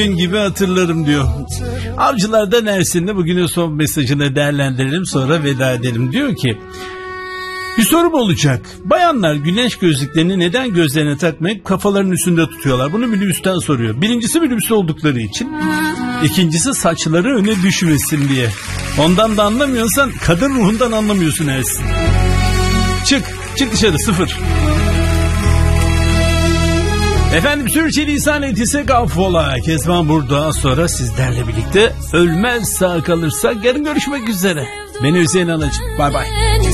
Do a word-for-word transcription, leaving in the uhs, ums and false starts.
gibi hatırlarım diyor. Avcılardan Ersin'le bugünün son mesajını değerlendirelim, sonra veda edelim. Diyor ki, bir sorum olacak. Bayanlar güneş gözlüklerini neden gözlerine takmayıp kafalarının üstünde tutuyorlar? Bunu minibüsten soruyor. Birincisi minibüs oldukları için. İkincisi saçları öne düşmesin diye. Ondan da anlamıyorsan kadın ruhundan anlamıyorsun Ersin. Çık, çık dışarı, sıfır. Efendim Sürçülisan etise gaffola. Kezban burada, az sonra sizlerle birlikte ölmez sağ kalırsa yarın görüşmek üzere. Beni Hüseyin Anacığım. Bay bay.